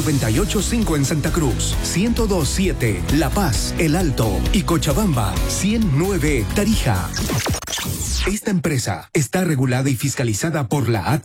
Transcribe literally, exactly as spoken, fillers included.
noventa y ocho punto cinco en Santa Cruz, ciento dos punto siete La Paz, El Alto y Cochabamba, ciento nueve Tarija. Esta empresa está regulada y fiscalizada por la A T